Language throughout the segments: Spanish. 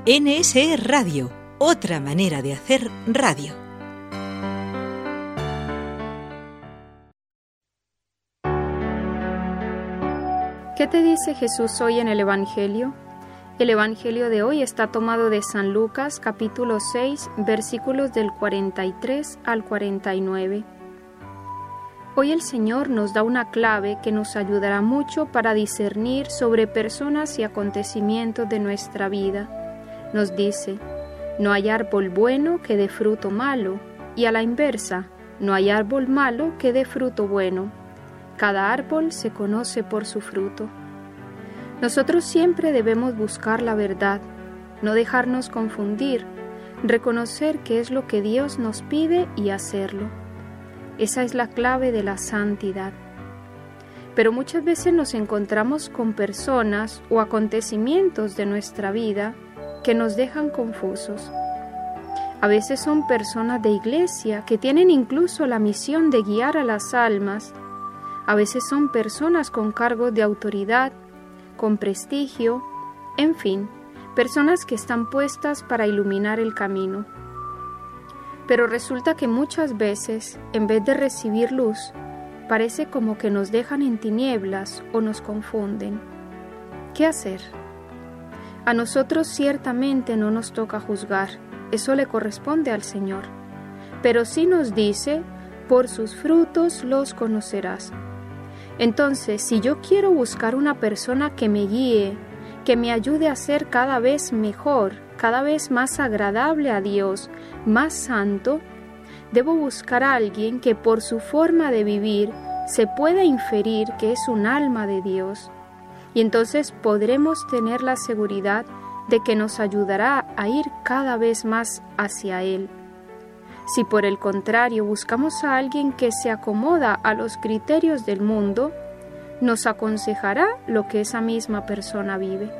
NSE Radio, otra manera de hacer radio. ¿Qué te dice Jesús hoy en el Evangelio? El Evangelio de hoy está tomado de San Lucas, capítulo 6, versículos del 43 al 49. Hoy el Señor nos da una clave que nos ayudará mucho para discernir sobre personas y acontecimientos de nuestra vida. Nos dice, no hay árbol bueno que dé fruto malo, y a la inversa, no hay árbol malo que dé fruto bueno. Cada árbol se conoce por su fruto. Nosotros siempre debemos buscar la verdad, no dejarnos confundir, reconocer qué es lo que Dios nos pide y hacerlo. Esa es la clave de la santidad. Pero muchas veces nos encontramos con personas o acontecimientos de nuestra vida que nos dejan confusos. A veces son personas de iglesia que tienen incluso la misión de guiar a las almas. A veces son personas con cargos de autoridad, con prestigio, en fin, personas que están puestas para iluminar el camino. Pero resulta que muchas veces, en vez de recibir luz, parece como que nos dejan en tinieblas o nos confunden. ¿Qué hacer? A nosotros ciertamente no nos toca juzgar, eso le corresponde al Señor. Pero sí nos dice, por sus frutos los conocerás. Entonces, si yo quiero buscar una persona que me guíe, que me ayude a ser cada vez mejor, cada vez más agradable a Dios, más santo, debo buscar a alguien que por su forma de vivir se pueda inferir que es un alma de Dios. Y entonces podremos tener la seguridad de que nos ayudará a ir cada vez más hacia Él. Si por el contrario buscamos a alguien que se acomoda a los criterios del mundo, nos aconsejará lo que esa misma persona vive.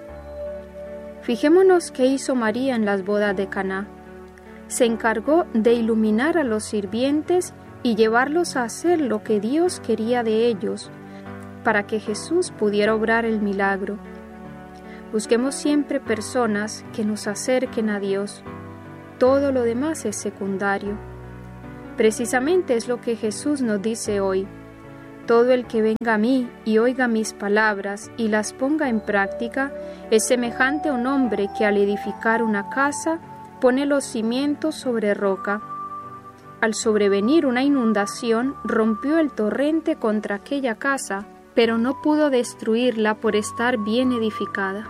Fijémonos qué hizo María en las bodas de Caná. Se encargó de iluminar a los sirvientes y llevarlos a hacer lo que Dios quería de ellos, para que Jesús pudiera obrar el milagro. Busquemos siempre personas que nos acerquen a Dios. Todo lo demás es secundario. Precisamente es lo que Jesús nos dice hoy. Todo el que venga a mí y oiga mis palabras y las ponga en práctica es semejante a un hombre que al edificar una casa pone los cimientos sobre roca. Al sobrevenir una inundación, rompió el torrente contra aquella casa, pero no pudo destruirla por estar bien edificada.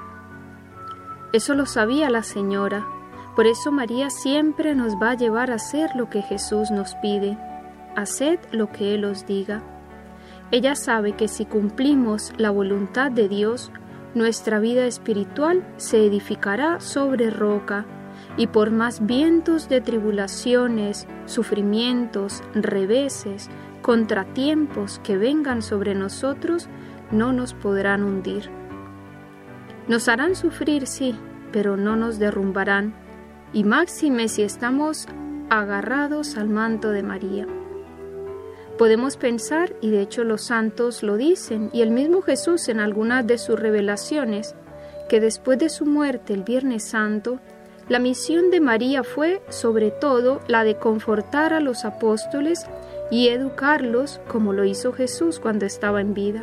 Eso lo sabía la Señora. Por eso María siempre nos va a llevar a hacer lo que Jesús nos pide. Haced lo que Él os diga. Ella sabe que si cumplimos la voluntad de Dios, nuestra vida espiritual se edificará sobre roca, y por más vientos de tribulaciones, sufrimientos, reveses, contratiempos que vengan sobre nosotros, no nos podrán hundir. Nos harán sufrir, sí, pero no nos derrumbarán, y máxime si estamos agarrados al manto de María. Podemos pensar, y de hecho los santos lo dicen, y el mismo Jesús en algunas de sus revelaciones, que después de su muerte el Viernes Santo, la misión de María fue, sobre todo, la de confortar a los apóstoles y educarlos como lo hizo Jesús cuando estaba en vida.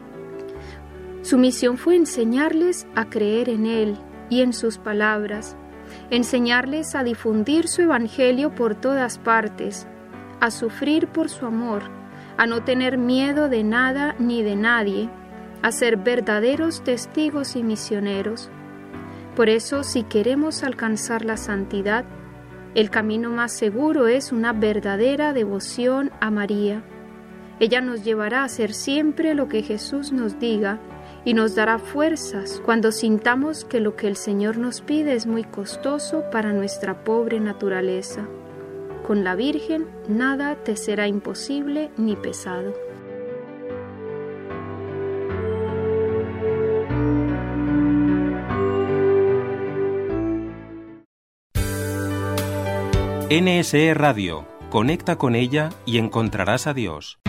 Su misión fue enseñarles a creer en Él y en sus palabras, enseñarles a difundir su evangelio por todas partes, a sufrir por su amor, a no tener miedo de nada ni de nadie, a ser verdaderos testigos y misioneros. Por eso, si queremos alcanzar la santidad, el camino más seguro es una verdadera devoción a María. Ella nos llevará a hacer siempre lo que Jesús nos diga y nos dará fuerzas cuando sintamos que lo que el Señor nos pide es muy costoso para nuestra pobre naturaleza. Con la Virgen nada te será imposible ni pesado. NSE Radio. Conecta con ella y encontrarás a Dios.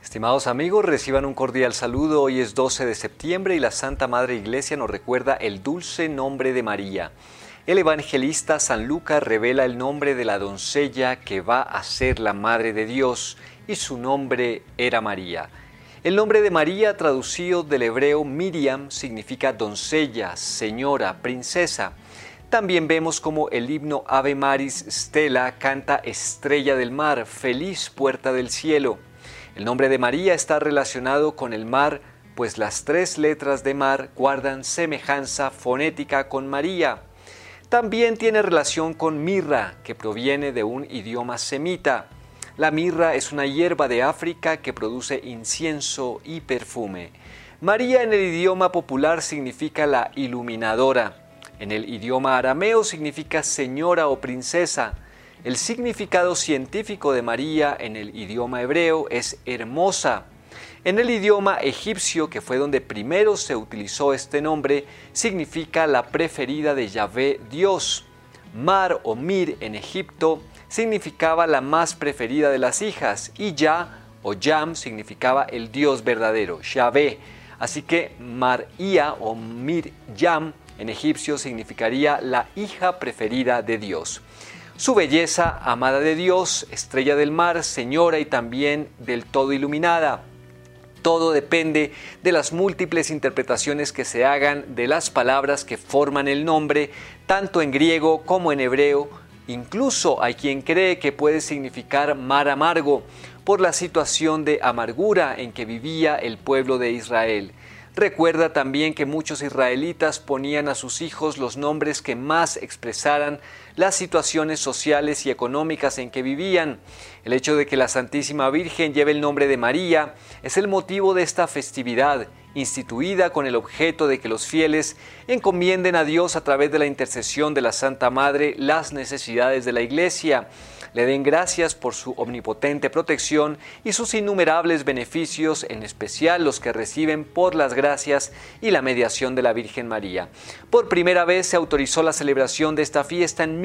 Estimados amigos, reciban un cordial saludo. Hoy es 12 de septiembre y la Santa Madre Iglesia nos recuerda el dulce nombre de María. El evangelista San Lucas revela el nombre de la doncella que va a ser la Madre de Dios y su nombre era María. El nombre de María, traducido del hebreo Miriam, significa doncella, señora, princesa. También vemos como el himno Ave Maris Stella canta Estrella del mar, feliz puerta del cielo. El nombre de María está relacionado con el mar, pues las 3 letras de mar guardan semejanza fonética con María. También tiene relación con mirra, que proviene de un idioma semita. La mirra es una hierba de África que produce incienso y perfume. María en el idioma popular significa la iluminadora. En el idioma arameo significa señora o princesa. El significado científico de María en el idioma hebreo es hermosa. En el idioma egipcio, que fue donde primero se utilizó este nombre, significa la preferida de Yahvé Dios. Mar o Mir en Egipto significaba la más preferida de las hijas y Yah o Yam significaba el Dios verdadero, Yahvé. Así que María o Mir Yam en egipcio significaría la hija preferida de Dios. Su belleza, amada de Dios, estrella del mar, señora y también del todo iluminada. Todo depende de las múltiples interpretaciones que se hagan de las palabras que forman el nombre, tanto en griego como en hebreo. Incluso hay quien cree que puede significar mar amargo, por la situación de amargura en que vivía el pueblo de Israel. Recuerda también que muchos israelitas ponían a sus hijos los nombres que más expresaran las situaciones sociales y económicas en que vivían. El hecho de que la Santísima Virgen lleve el nombre de María es el motivo de esta festividad, instituida con el objeto de que los fieles encomienden a Dios a través de la intercesión de la Santa Madre las necesidades de la Iglesia, le den gracias por su omnipotente protección y sus innumerables beneficios, en especial los que reciben por las gracias y la mediación de la Virgen María. Por primera vez se autorizó la celebración de esta fiesta en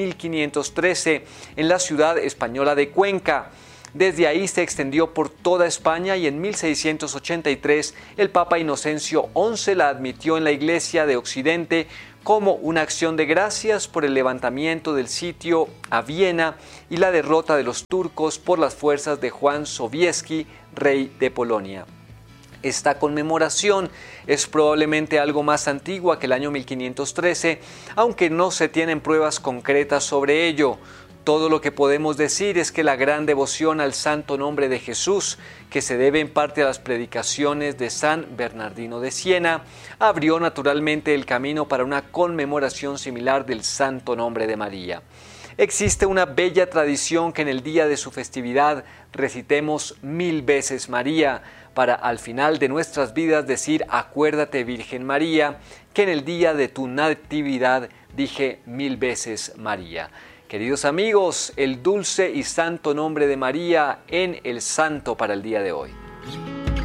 1513 en la ciudad española de Cuenca. Desde ahí se extendió por toda España y en 1683 el Papa Inocencio XI la admitió en la Iglesia de Occidente como una acción de gracias por el levantamiento del sitio a Viena y la derrota de los turcos por las fuerzas de Juan Sobieski, rey de Polonia. Esta conmemoración es probablemente algo más antigua que el año 1513, aunque no se tienen pruebas concretas sobre ello. Todo lo que podemos decir es que la gran devoción al santo nombre de Jesús, que se debe en parte a las predicaciones de San Bernardino de Siena, abrió naturalmente el camino para una conmemoración similar del santo nombre de María. Existe una bella tradición que en el día de su festividad recitemos 1000 veces María, para al final de nuestras vidas decir: acuérdate, Virgen María, que en el día de tu natividad dije 1000 veces María. Queridos amigos, el dulce y santo nombre de María en el santo para el día de hoy.